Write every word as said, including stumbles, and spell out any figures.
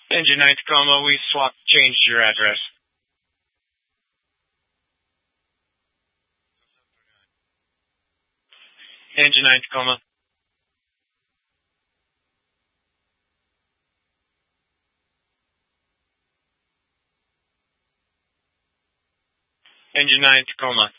Engine nine Tacoma, we swapped, changed your address. Engine nine Tacoma. Engine nine Tacoma.